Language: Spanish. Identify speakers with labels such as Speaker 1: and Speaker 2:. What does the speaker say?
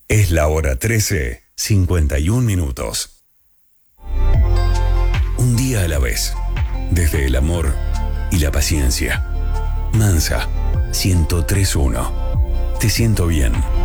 Speaker 1: Es la hora 13, 51 minutos. Un día a la vez, desde el amor y la paciencia. Mansa, 103.1. Te siento bien.